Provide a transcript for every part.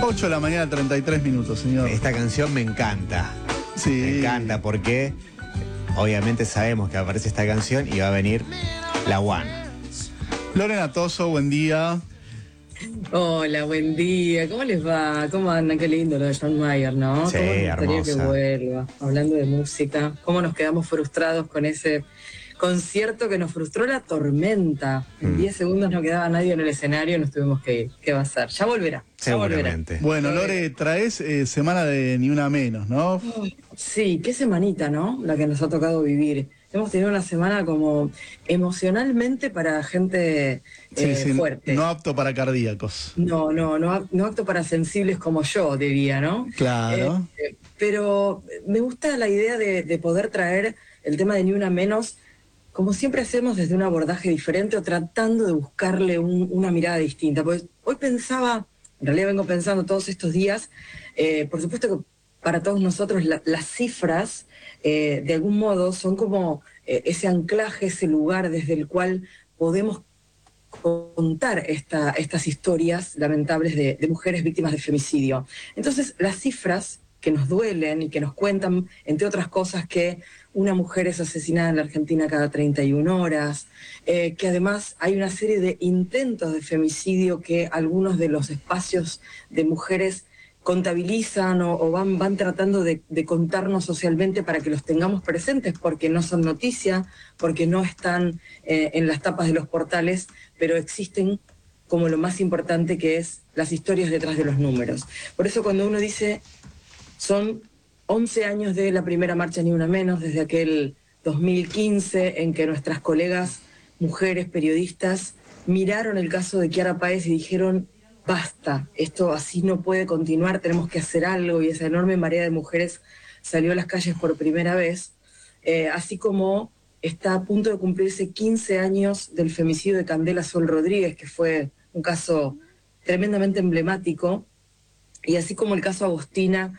8 de la mañana, 33 minutos, señor. Esta canción me encanta. Sí. Me encanta porque obviamente sabemos que aparece esta canción y va a venir la One. Lorena Toso, buen día. Hola, buen día. ¿Cómo les va? ¿Cómo andan? Qué lindo lo de John Mayer, ¿no? Sí, ¿Cómo nos gustaría que hermosa. vuelva? Hablando de música, ¿cómo nos quedamos frustrados con ese concierto que nos frustró la tormenta? En 10 segundos no quedaba nadie en el escenario y nos tuvimos que ir. ¿Qué va a ser? Ya volverá. Ya volverá. Seguramente. Bueno, Lore, traes semana de Ni Una Menos, ¿no? Sí, qué semanita, ¿no? La que nos ha tocado vivir. Hemos tenido una semana como emocionalmente para gente fuerte. No apto para cardíacos. No apto para sensibles como yo, diría, ¿no? Claro. Pero me gusta la idea de poder traer el tema de Ni Una Menos, como siempre hacemos, desde un abordaje diferente o tratando de buscarle una mirada distinta. Pues hoy pensaba, en realidad vengo pensando todos estos días, por supuesto que para todos nosotros las cifras, de algún modo, son como ese anclaje, ese lugar desde el cual podemos contar estas historias lamentables de mujeres víctimas de femicidio. Entonces, las cifras que nos duelen y que nos cuentan, entre otras cosas, que una mujer es asesinada en la Argentina cada 31 horas, que además hay una serie de intentos de femicidio que algunos de los espacios de mujeres contabilizan o van tratando de contarnos socialmente para que los tengamos presentes, porque no son noticia, porque no están en las tapas de los portales, pero existen como lo más importante, que es las historias detrás de los números. Por eso cuando uno dice, son 11 años de la primera marcha Ni Una Menos, desde aquel 2015 en que nuestras colegas mujeres periodistas miraron el caso de Kiara Páez y dijeron, basta, esto así no puede continuar, tenemos que hacer algo, y esa enorme marea de mujeres salió a las calles por primera vez, así como está a punto de cumplirse 15 años del femicidio de Candela Sol Rodríguez, que fue un caso tremendamente emblemático, y así como el caso Agostina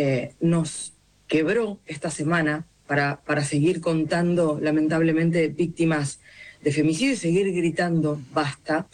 nos quebró esta semana para seguir contando lamentablemente víctimas de femicidio y seguir gritando basta,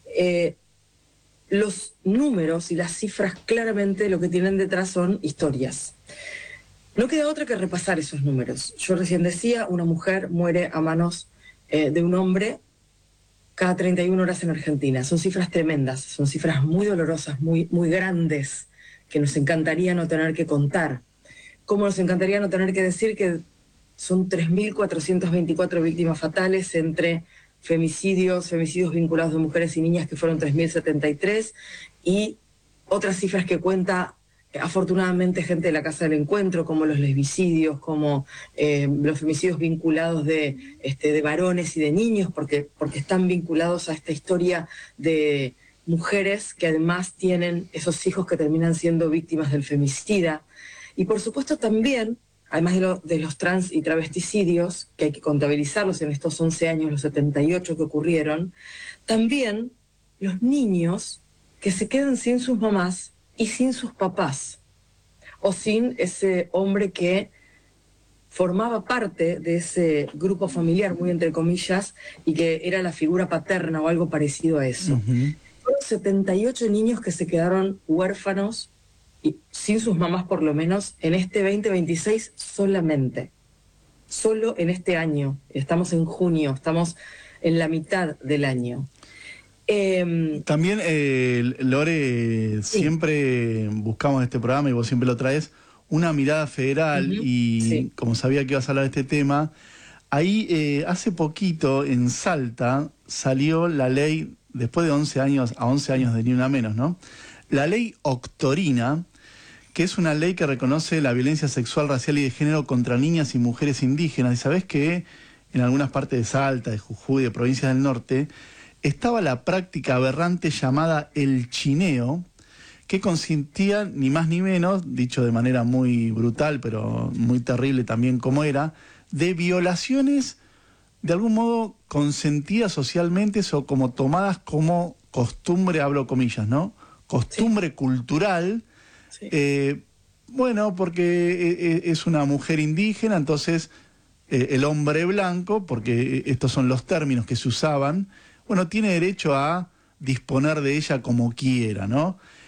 los números y las cifras claramente lo que tienen detrás son historias. No queda otra que repasar esos números. Yo recién decía, una mujer muere a manos de un hombre cada 31 horas en Argentina. Son cifras tremendas, son cifras muy dolorosas, muy grandes, que nos encantaría no tener que contar. Como nos encantaría no tener que decir que son 3.424 víctimas fatales entre femicidios vinculados de mujeres y niñas, que fueron 3.073, y otras cifras que cuenta afortunadamente gente de la Casa del Encuentro, como los lesbicidios, como los femicidios vinculados de varones y de niños, porque están vinculados a esta historia de mujeres que además tienen esos hijos que terminan siendo víctimas del femicida. Y por supuesto también, además de los trans y travesticidios, que hay que contabilizarlos en estos 11 años, los 78 que ocurrieron, también los niños que se quedan sin sus mamás y sin sus papás, o sin ese hombre que formaba parte de ese grupo familiar, muy entre comillas, y que era la figura paterna o algo parecido a eso. Fueron 78 niños que se quedaron huérfanos y sin sus mamás, por lo menos, en este 2026 solamente. Solo en este año. Estamos en junio, estamos en la mitad del año. También, Lore, Sí. siempre buscamos en este programa, y vos siempre lo traes, una mirada federal, y Sí. como sabía que ibas a hablar de este tema, ahí hace poquito en Salta salió la ley, después de 11 años, a 11 años de Ni Una Menos, ¿no? La ley Octorina, que es una ley que reconoce la violencia sexual, racial y de género contra niñas y mujeres indígenas. Y sabés que en algunas partes de Salta, de Jujuy, de provincias del norte, estaba la práctica aberrante llamada el chineo, que consistía ni más ni menos, dicho de manera muy brutal, pero muy terrible también como era, de violaciones de algún modo consentidas socialmente o como tomadas como costumbre, hablo comillas, ¿no? Costumbre cultural. Sí. Bueno, porque es una mujer indígena, entonces el hombre blanco, porque estos son los términos que se usaban, bueno, tiene derecho a disponer de ella como quiera, ¿no?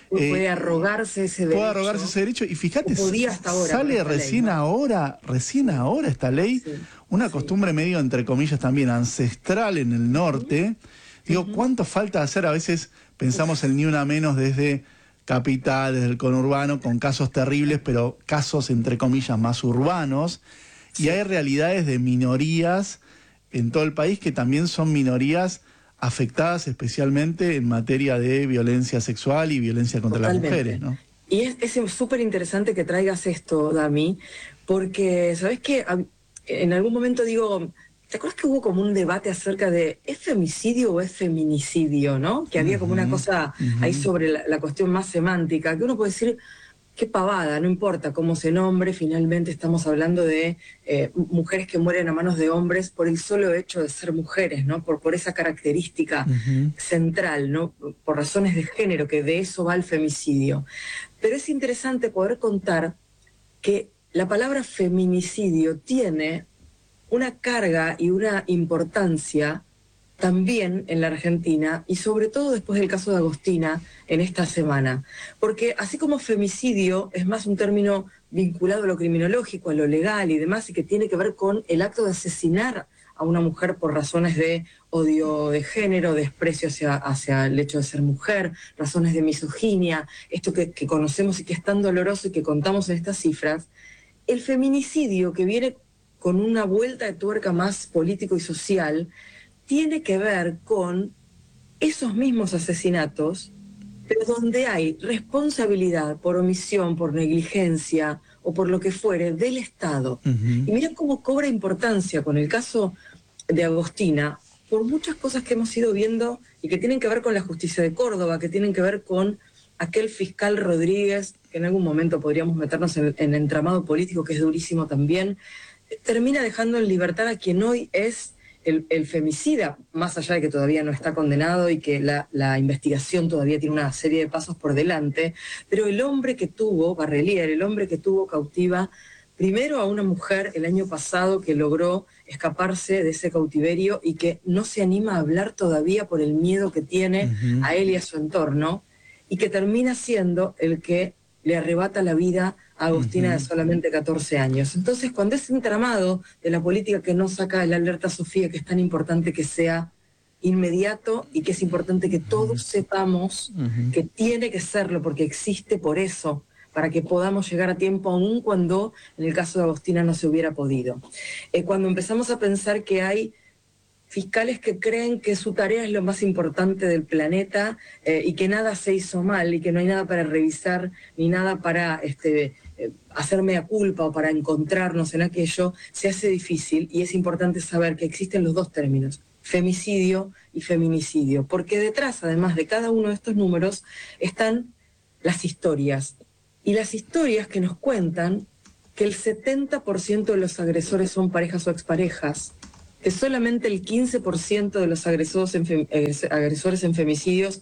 puede arrogarse ese derecho. Puede arrogarse ese derecho. Y fíjate, podía hasta ahora, sale recién ley, ¿no? ahora esta ley, Sí, una costumbre medio, entre comillas, también ancestral en el norte. Digo, ¿cuánto falta hacer? A veces pensamos en Ni Una Menos desde capital, desde el conurbano, con casos terribles, pero casos, entre comillas, más urbanos. Y hay realidades de minorías en todo el país que también son minorías afectadas especialmente en materia de violencia sexual y violencia contra las mujeres, ¿no? Y es súper interesante que traigas esto, Dami, porque, ¿sabés qué? En algún momento digo, ¿te acuerdas que hubo como un debate acerca de ¿es femicidio o es feminicidio, no? Que había como una cosa ahí sobre la cuestión más semántica, que uno puede decir, qué pavada, no importa cómo se nombre, finalmente estamos hablando de mujeres que mueren a manos de hombres por el solo hecho de ser mujeres, ¿no? Por esa característica central, ¿no? Por razones de género, que de eso va el femicidio. Pero es interesante poder contar que la palabra feminicidio tiene una carga y una importancia también en la Argentina, y sobre todo después del caso de Agostina en esta semana. Porque así como femicidio es más un término vinculado a lo criminológico, a lo legal y demás, y que tiene que ver con el acto de asesinar a una mujer por razones de odio de género, desprecio hacia el hecho de ser mujer, razones de misoginia, esto que conocemos y que es tan doloroso y que contamos en estas cifras, el feminicidio, que viene con una vuelta de tuerca más político y social, tiene que ver con esos mismos asesinatos, pero donde hay responsabilidad por omisión, por negligencia o por lo que fuere del Estado. Y mira cómo cobra importancia con el caso de Agostina, por muchas cosas que hemos ido viendo y que tienen que ver con la justicia de Córdoba, que tienen que ver con aquel fiscal Rodríguez, que en algún momento podríamos meternos en el entramado político, que es durísimo también, termina dejando en libertad a quien hoy es el femicida, más allá de que todavía no está condenado y que la investigación todavía tiene una serie de pasos por delante, pero el hombre que tuvo, Barrelier, el hombre que tuvo cautiva primero a una mujer el año pasado que logró escaparse de ese cautiverio y que no se anima a hablar todavía por el miedo que tiene a él y a su entorno, y que termina siendo el que le arrebata la vida a Agostina de solamente 14 años. Entonces, cuando ese entramado de la política que no saca el alerta Sofía, que es tan importante que sea inmediato y que es importante que todos sepamos que tiene que serlo porque existe por eso, para que podamos llegar a tiempo, aun cuando en el caso de Agostina no se hubiera podido. Cuando empezamos a pensar que hay fiscales que creen que su tarea es lo más importante del planeta y que nada se hizo mal y que no hay nada para revisar ni nada para hacer mea culpa o para encontrarnos en aquello, se hace difícil, y es importante saber que existen los dos términos, femicidio y feminicidio, porque detrás, además de cada uno de estos números, están las historias, y las historias que nos cuentan que el 70% de los agresores son parejas o exparejas, que solamente el 15% de los agresores en femicidios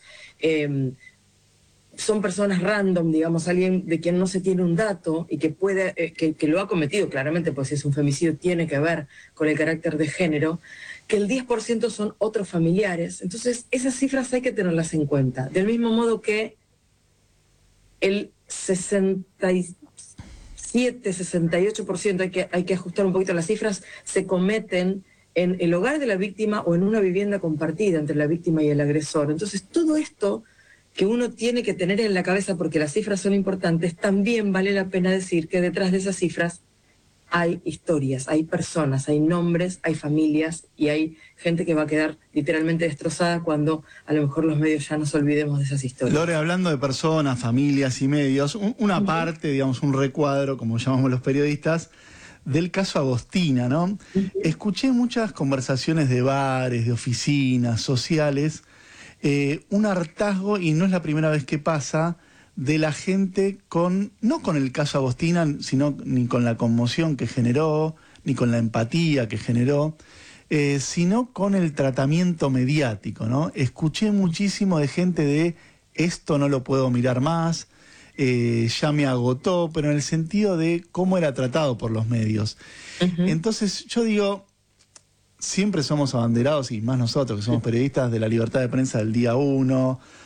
son personas random, digamos, alguien de quien no se tiene un dato y que puede que lo ha cometido claramente, pues si es un femicidio tiene que ver con el carácter de género, que el 10% son otros familiares. Entonces, esas cifras hay que tenerlas en cuenta. Del mismo modo que el 68%, hay que ajustar un poquito las cifras, se cometen en el hogar de la víctima o en una vivienda compartida entre la víctima y el agresor. Entonces, todo esto que uno tiene que tener en la cabeza, porque las cifras son importantes, también vale la pena decir que detrás de esas cifras hay historias, hay personas, hay nombres, hay familias y hay gente que va a quedar literalmente destrozada cuando a lo mejor los medios ya nos olvidemos de esas historias. Lore, hablando de personas, familias y medios, una parte, digamos, un recuadro, como llamamos los periodistas, del caso Agostina, ¿no? Escuché muchas conversaciones de bares, de oficinas, sociales, un hartazgo, y no es la primera vez que pasa, de la gente no con el caso Agostina, sino ni con la conmoción que generó, ni con la empatía que generó, sino con el tratamiento mediático, ¿no? Escuché muchísimo de gente de esto no lo puedo mirar más, ya me agotó, pero en el sentido de cómo era tratado por los medios. Entonces yo digo, siempre somos abanderados, y más nosotros que somos periodistas, de la libertad de prensa del día 1,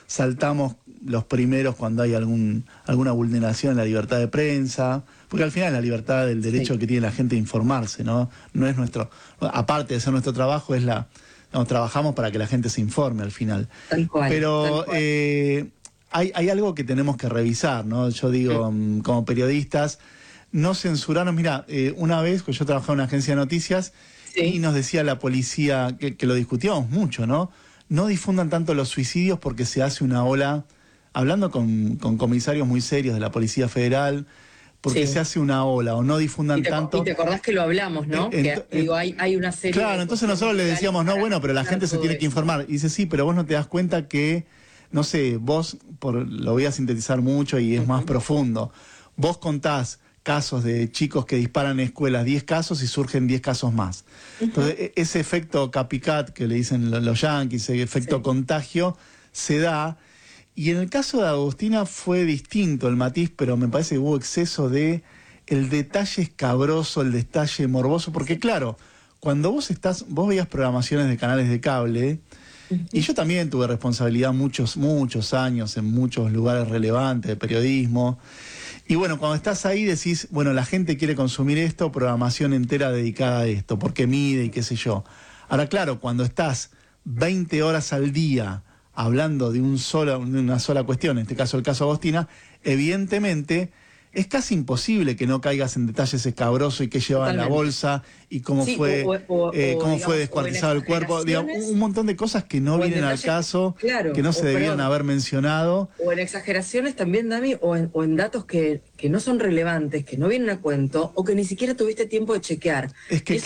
saltamos los primeros cuando hay alguna vulneración de la libertad de prensa, porque al final es la libertad del derecho que tiene la gente a informarse, ¿no? No es aparte de ser nuestro trabajo, trabajamos para que la gente se informe al final. Tal cual. Pero tal cual. hay algo que tenemos que revisar, ¿no? Yo digo, como periodistas, no censurarnos. Mira, una vez yo trabajaba en una agencia de noticias y nos decía la policía, que lo discutíamos mucho, ¿no? No difundan tanto los suicidios porque se hace una ola, hablando con comisarios muy serios de la Policía Federal, porque se hace una ola, o no difundan tanto. Y te acordás que lo hablamos, ¿no? Que digo, hay una serie. Claro, entonces nosotros le decíamos, no, bueno, pero la gente se tiene que informar. Y dice, sí, pero vos no te das cuenta que, no sé, vos, lo voy a sintetizar mucho y es más profundo, vos contás casos de chicos que disparan en escuelas, 10 casos y surgen 10 casos más. Entonces, ese efecto copycat que le dicen los yanquis, ese efecto contagio, se da. Y en el caso de Agustina fue distinto el matiz, pero me parece que hubo exceso de el detalle escabroso, el detalle morboso, porque claro, cuando vos veías programaciones de canales de cable, y yo también tuve responsabilidad muchos años en muchos lugares relevantes de periodismo. Y bueno, cuando estás ahí decís, bueno, la gente quiere consumir esto, programación entera dedicada a esto, porque mide y qué sé yo. Ahora, claro, cuando estás 20 horas al día hablando de una sola cuestión, en este caso el caso Agostina, evidentemente es casi imposible que no caigas en detalles escabrosos y qué llevaba en la bolsa y cómo fue descuartizado el cuerpo, digamos, un montón de cosas que no vienen al caso, que no se debían haber mencionado. O en exageraciones también, Dami, o en datos que no son relevantes, que no vienen a cuento, o que ni siquiera tuviste tiempo de chequear. Es que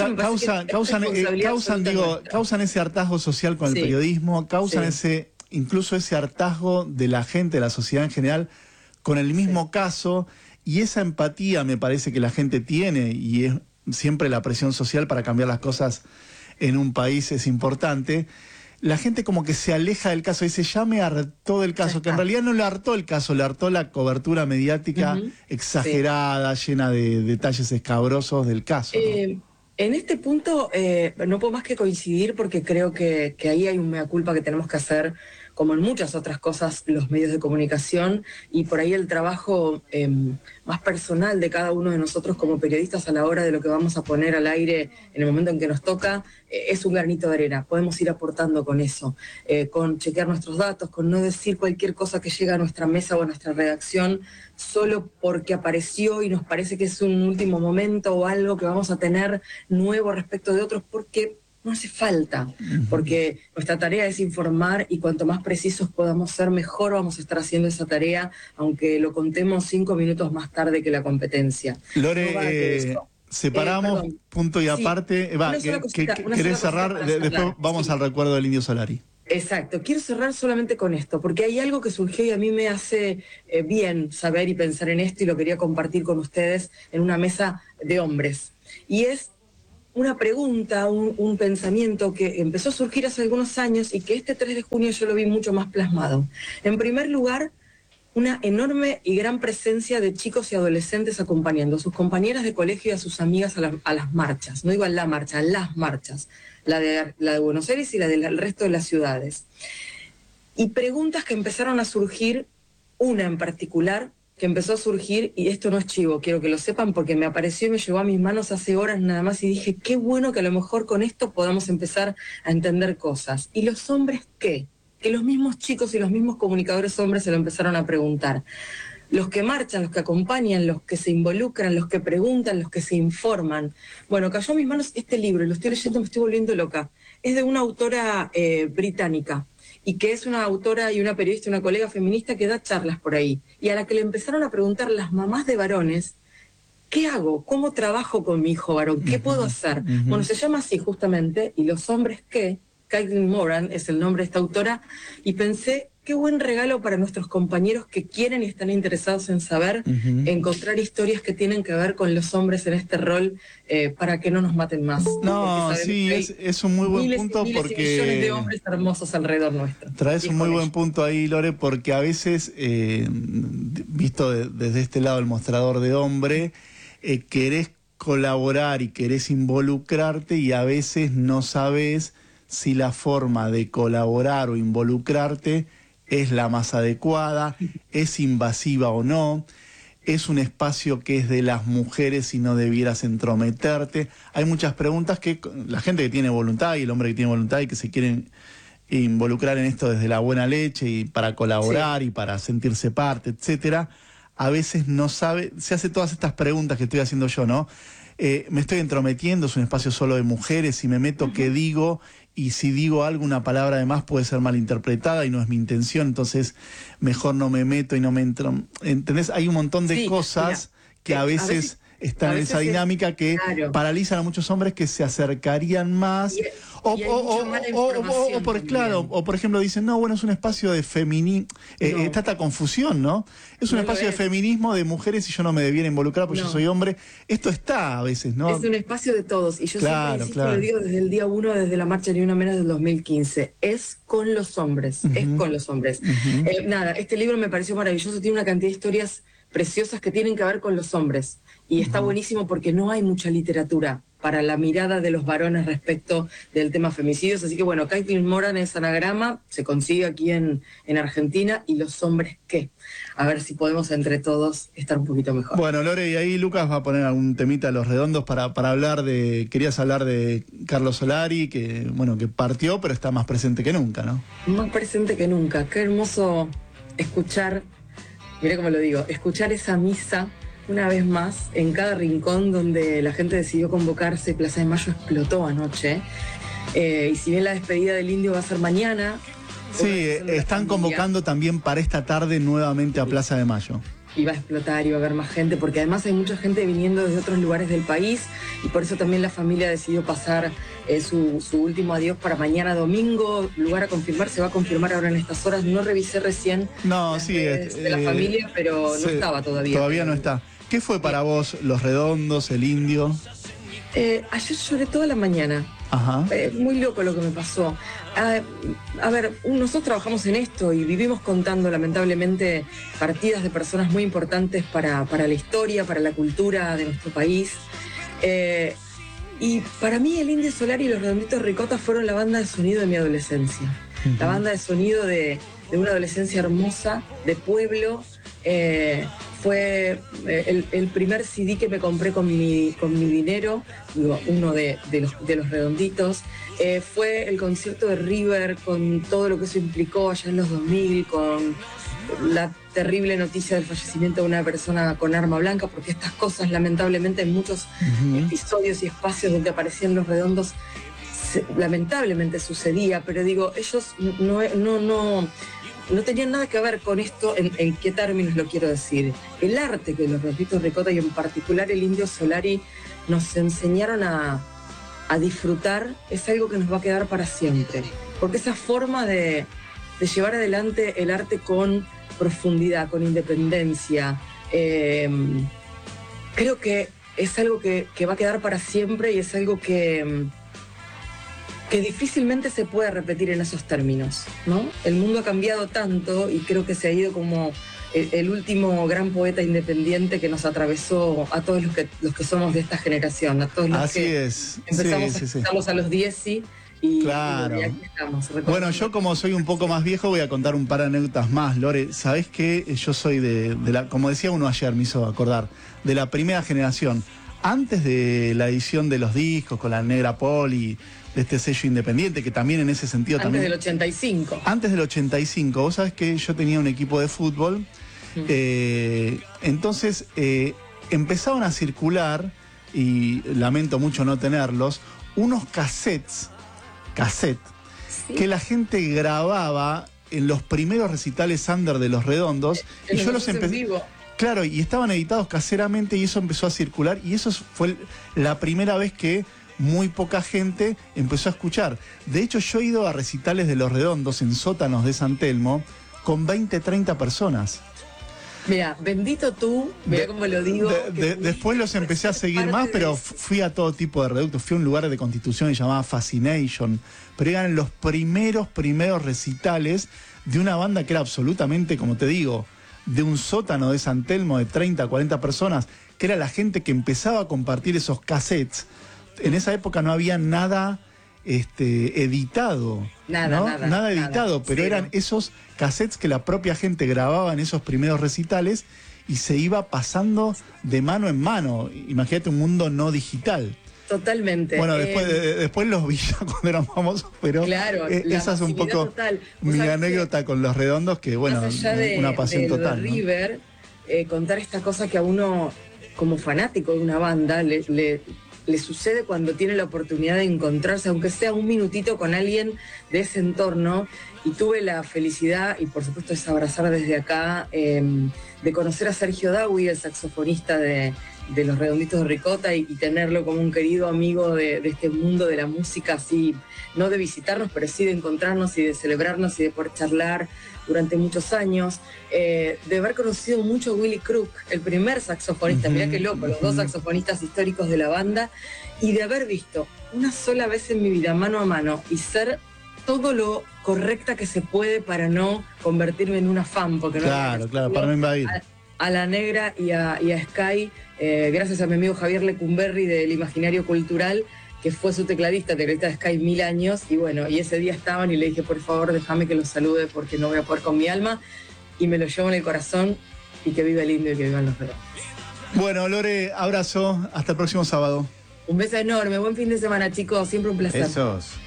causan ese hartazgo social con el periodismo, causan incluso ese hartazgo de la gente, de la sociedad en general, con el mismo caso. Y esa empatía me parece que la gente tiene, y es siempre la presión social para cambiar las cosas en un país es importante. La gente como que se aleja del caso, dice, ya me hartó del caso, que en realidad no le hartó el caso, le hartó la cobertura mediática exagerada, llena de detalles escabrosos del caso, ¿no? En este punto no puedo más que coincidir, porque creo que ahí hay un mea culpa que tenemos que hacer, como en muchas otras cosas, los medios de comunicación, y por ahí el trabajo más personal de cada uno de nosotros como periodistas a la hora de lo que vamos a poner al aire en el momento en que nos toca, es un granito de arena. Podemos ir aportando con eso, con chequear nuestros datos, con no decir cualquier cosa que llega a nuestra mesa o a nuestra redacción solo porque apareció y nos parece que es un último momento o algo que vamos a tener nuevo respecto de otros, porque no hace falta, porque nuestra tarea es informar, y cuanto más precisos podamos ser, mejor vamos a estar haciendo esa tarea, aunque lo contemos 5 minutos más tarde que la competencia. Lore, separamos, punto y aparte. ¿Querés cerrar? Después vamos al recuerdo del Indio Solari. Exacto, quiero cerrar solamente con esto, porque hay algo que surgió y a mí me hace bien saber y pensar en esto, y lo quería compartir con ustedes en una mesa de hombres. Y es una pregunta, un pensamiento que empezó a surgir hace algunos años y que este 3 de junio yo lo vi mucho más plasmado. En primer lugar, una enorme y gran presencia de chicos y adolescentes acompañando a sus compañeras de colegio y a sus amigas a las marchas. No digo a la marcha, a las marchas. La de Buenos Aires y la del resto de las ciudades. Y preguntas que empezaron a surgir, una en particular, que empezó a surgir, y esto no es chivo, quiero que lo sepan porque me apareció y me llegó a mis manos hace horas nada más, y dije, qué bueno que a lo mejor con esto podamos empezar a entender cosas. ¿Y los hombres qué? Que los mismos chicos y los mismos comunicadores hombres se lo empezaron a preguntar. Los que marchan, los que acompañan, los que se involucran, los que preguntan, los que se informan. Bueno, cayó a mis manos este libro, lo estoy leyendo, me estoy volviendo loca. Es de una autora británica, y que es una autora y una periodista, una colega feminista que da charlas por ahí, y a la que le empezaron a preguntar las mamás de varones, ¿qué hago? ¿Cómo trabajo con mi hijo varón? ¿Qué puedo hacer? Bueno, se llama así justamente, ¿y los hombres qué? Caitlin Moran es el nombre de esta autora, y pensé, qué buen regalo para nuestros compañeros que quieren y están interesados en saber, encontrar historias que tienen que ver con los hombres en este rol, para que no nos maten más. No, sí, es un muy buen punto, y porque millones de hombres hermosos alrededor nuestro. Traes un muy buen punto ahí, Lore, porque a veces, visto desde este lado del mostrador de hombre, querés colaborar y querés involucrarte, y a veces no sabes si la forma de colaborar o involucrarte es la más adecuada, es invasiva o no, es un espacio que es de las mujeres y no debieras entrometerte. Hay muchas preguntas que la gente que tiene voluntad y el hombre que tiene voluntad y que se quieren involucrar en esto desde la buena leche y para colaborar y para sentirse parte, etcétera, a veces no sabe, se hace todas estas preguntas que estoy haciendo yo, ¿no? Me estoy entrometiendo, es un espacio solo de mujeres, si me meto, ¿qué digo? Y si digo algo, una palabra de más puede ser malinterpretada y no es mi intención, entonces mejor no me meto y no me entro. ¿Entendés? Hay un montón de cosas que a veces están en esa dinámica que paralizan a muchos hombres que se acercarían más. Por ejemplo, dicen, no, bueno, es un espacio de feminismo. Está esta confusión, ¿no? Es un espacio de feminismo de mujeres y yo no me debiera involucrar porque yo soy hombre. Esto está a veces, ¿no? Es un espacio de todos. Y yo siempre insisto, lo digo desde el día 1, desde la marcha Ni Una Menos del 2015. Es con los hombres. Es con los hombres. Nada, este libro me pareció maravilloso. Tiene una cantidad de historias preciosas que tienen que ver con los hombres. Y está buenísimo porque no hay mucha literatura para la mirada de los varones respecto del tema femicidios. Así que bueno, Caitlin Moran es anagrama, se consigue aquí en Argentina. ¿Y los hombres qué? A ver si podemos entre todos estar un poquito mejor. Bueno, Lore, y ahí Lucas va a poner algún temita a los redondos para hablar de... Querías hablar de Carlos Solari, que bueno, que partió, pero está más presente que nunca, ¿no? Más presente que nunca. Qué hermoso escuchar, mira cómo lo digo, escuchar esa misa una vez más en cada rincón donde la gente decidió convocarse. Plaza de Mayo explotó anoche. Y si bien la despedida del Indio va a ser mañana... Sí, están convocando también para esta tarde nuevamente a Plaza de Mayo. Y va a explotar y va a haber más gente, porque además hay mucha gente viniendo desde otros lugares del país, y por eso también la familia decidió pasar su último adiós para mañana domingo. Lugar a confirmar, se va a confirmar ahora en estas horas. No revisé recién de la familia, pero no estaba todavía. Todavía no está. ¿Qué fue para vos Los Redondos, el Indio? Ayer lloré toda la mañana. Ajá. Muy loco lo que me pasó. A ver, nosotros trabajamos en esto y vivimos contando lamentablemente partidas de personas muy importantes para la historia, para la cultura de nuestro país. Y para mí el Indio Solari y los Redonditos Ricota fueron la banda de sonido de mi adolescencia. La banda de sonido de una adolescencia hermosa, de pueblo. Fue el primer CD que me compré con mi dinero, uno de los Redonditos. Fue el concierto de River, con todo lo que eso implicó allá en los 2000, con la terrible noticia del fallecimiento de una persona con arma blanca, porque estas cosas lamentablemente en muchos episodios y espacios donde aparecían los Redondos lamentablemente sucedía, pero digo, ellos no tenían nada que ver con esto. ¿En qué términos lo quiero decir? El arte que los Redonditos Ricota y en particular el Indio Solari nos enseñaron a disfrutar es algo que nos va a quedar para siempre. Porque esa forma de llevar adelante el arte con profundidad, con independencia, creo que es algo que va a quedar para siempre y es algo que difícilmente se puede repetir en esos términos, ¿no? El mundo ha cambiado tanto y creo que se ha ido como el último gran poeta independiente que nos atravesó a todos los que somos de esta generación, a todos los Así que es. empezamos a escucharlos a los 10 y claro. Y aquí estamos. Bueno, yo como soy un poco más viejo voy a contar un par de anécdotas más, Lore. ¿Sabés qué? Yo soy de la, como decía uno ayer, me hizo acordar, de la primera generación. Antes de la edición de los discos con la Negra Poli, de este sello independiente, que también en ese sentido antes también... del 85. Antes del 85. Vos sabés que yo tenía un equipo de fútbol, entonces empezaban a circular, y lamento mucho no tenerlos, unos cassettes, ¿sí? Que la gente grababa en los primeros recitales under de Los Redondos, y yo los empecé... Claro, y estaban editados caseramente y eso empezó a circular, y eso fue la primera vez que muy poca gente empezó a escuchar. De hecho, yo he ido a recitales de Los Redondos en sótanos de San Telmo con 20, 30 personas. Mira, bendito tú, mira cómo lo digo. Después los empecé a seguir más, pero fui a todo tipo de reductos. Fui a un lugar de Constitución que se llamaba Fascination, pero eran los primeros recitales de una banda que era absolutamente, como te digo, de un sótano de San Telmo de 30, 40 personas, que era la gente que empezaba a compartir esos cassettes. En esa época no había nada editado. Nada editado, pero cero. eran esos cassettes que la propia gente grababa en esos primeros recitales y se iba pasando de mano en mano. Imagínate un mundo no digital. Totalmente. Bueno, después los vi ya cuando eran famosos, pero claro, esa es un poco total. mi anécdota con Los Redondos, que bueno, más allá una pasión de total, ¿no? River, contar esta cosa que a uno, como fanático de una banda, le sucede cuando tiene la oportunidad de encontrarse, aunque sea un minutito, con alguien de ese entorno. Y tuve la felicidad, y por supuesto es abrazar desde acá, de conocer a Sergio Dawi, el saxofonista de Los Redonditos de Ricota, y tenerlo como un querido amigo de este mundo de la música, así, no de visitarnos, pero sí de encontrarnos y de celebrarnos y de poder charlar durante muchos años, de haber conocido mucho a Willy Crook, el primer saxofonista, mirá qué loco, los dos saxofonistas históricos de la banda, y de haber visto una sola vez en mi vida, mano a mano, y ser todo lo correcta que se puede para no convertirme en una fan, porque no Claro, para no invadir. A La Negra y a Sky, gracias a mi amigo Javier Lecumberri del Imaginario Cultural, que fue su tecladista de Sky 1000 años, y bueno, y ese día estaban y le dije, por favor, déjame que los salude porque no voy a poder con mi alma, y me lo llevo en el corazón, y que viva el indio y que vivan los redondos. Bueno, Lore, abrazo, hasta el próximo sábado. Un beso enorme, buen fin de semana, chicos, siempre un placer. Besos.